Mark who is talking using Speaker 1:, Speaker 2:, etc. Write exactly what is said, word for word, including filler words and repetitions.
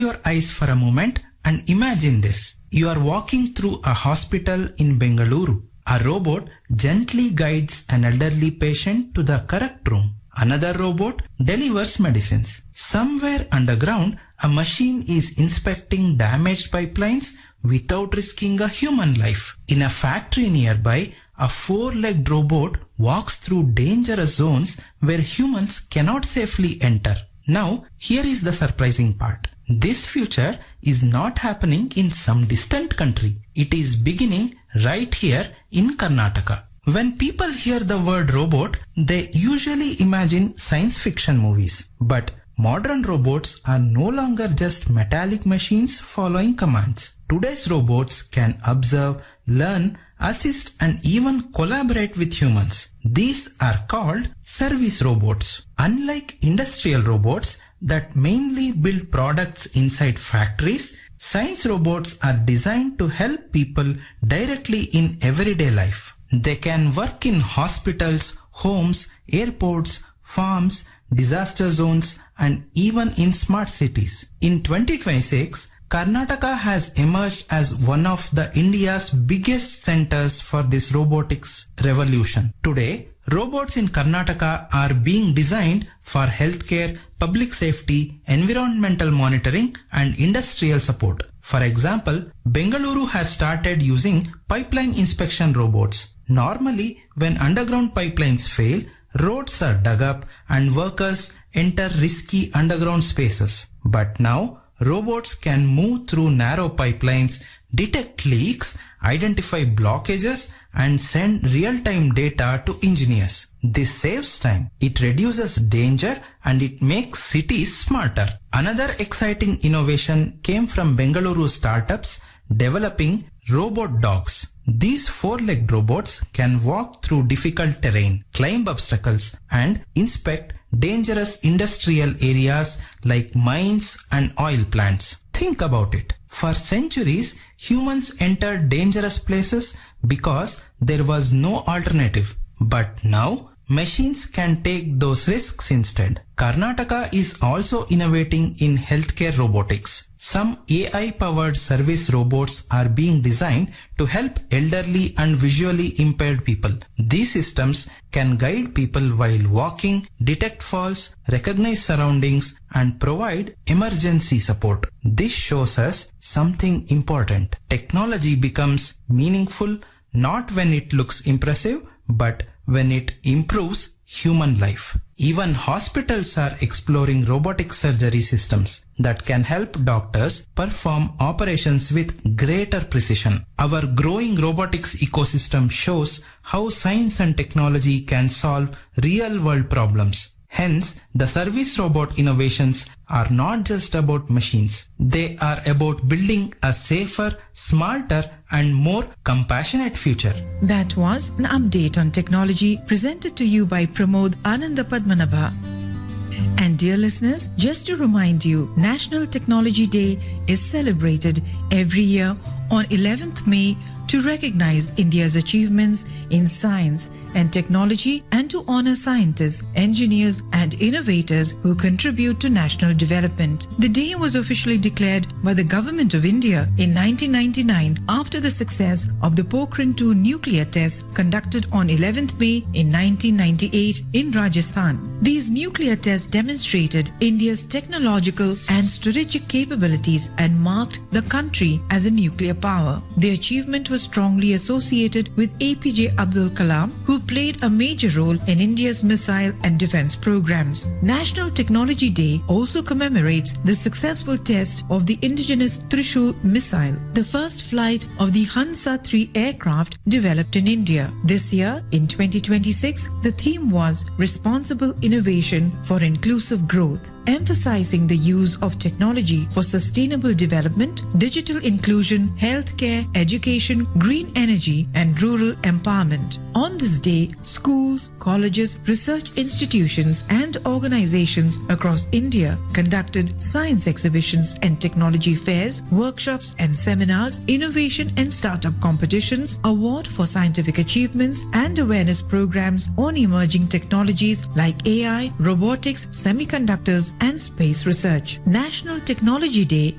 Speaker 1: your eyes for a moment and imagine this. You are walking through a hospital in Bengaluru. A robot gently guides an elderly patient to the correct room. Another robot delivers medicines. Somewhere underground, a machine is inspecting damaged pipelines without risking a human life. In a factory nearby, a four-legged robot walks through dangerous zones where humans cannot safely enter. Now, here is the surprising part. This future is not happening in some distant country. It is beginning right here in Karnataka. When people hear the word robot, they usually imagine science fiction movies. But modern robots are no longer just metallic machines following commands. Today's robots can observe, learn, assist, and even collaborate with humans. These are called service robots. Unlike industrial robots that mainly build products inside factories, science robots are designed to help people directly in everyday life. They can work in hospitals, homes, airports, farms, disaster zones, and even in smart cities. In twenty twenty-six, Karnataka has emerged as one of the India's biggest centers for this robotics revolution. Today, robots in Karnataka are being designed for healthcare, public safety, environmental monitoring, and industrial support. For example, Bengaluru has started using pipeline inspection robots. Normally, when underground pipelines fail, roads are dug up and workers enter risky underground spaces. But now, robots can move through narrow pipelines, detect leaks, identify blockages, and send real-time data to engineers. This saves time, it reduces danger, and it makes cities smarter. Another exciting innovation came from Bengaluru startups developing robot dogs. These four-legged robots can walk through difficult terrain, climb obstacles, and inspect dangerous industrial areas like mines and oil plants. Think about it. For centuries, humans entered dangerous places because there was no alternative. But now, machines can take those risks instead. Karnataka is also innovating in healthcare robotics. Some A I-powered service robots are being designed to help elderly and visually impaired people. These systems can guide people while walking, detect falls, recognize surroundings, and provide emergency support. This shows us something important. Technology becomes meaningful not when it looks impressive, but when it improves human life. Even hospitals are exploring robotic surgery systems that can help doctors perform operations with greater precision. Our growing robotics ecosystem shows how science and technology can solve real-world problems. Hence, the service robot innovations are not just about machines. They are about building a safer, smarter, and more compassionate future.
Speaker 2: That was an update on technology presented to you by Pramod Anandapadmanabha. And dear listeners, just to remind you, National Technology Day is celebrated every year on eleventh May to recognize India's achievements in science and technology and to honor scientists, engineers, and innovators who contribute to national development. The day was officially declared by the Government of India in nineteen ninety-nine after the success of the Pokhran two nuclear tests conducted on eleventh May in nineteen ninety-eight in Rajasthan. These nuclear tests demonstrated India's technological and strategic capabilities and marked the country as a nuclear power. The achievement was strongly associated with A P J Abdul Kalam, who played a major role in India's missile and defense programs. National Technology Day also commemorates the successful test of the indigenous Trishul missile, the first flight of the Hansa three aircraft developed in India. This year, in twenty twenty-six, the theme was Responsible Innovation for Inclusive Growth, emphasizing the use of technology for sustainable development, digital inclusion, healthcare, education, green energy, and rural empowerment. On this day, schools, colleges, research institutions, and organizations across India conducted science exhibitions and technology fairs, workshops and seminars, innovation and startup competitions, award for scientific achievements, and awareness programs on emerging technologies like A I, robotics, semiconductors, and space research. National Technology Day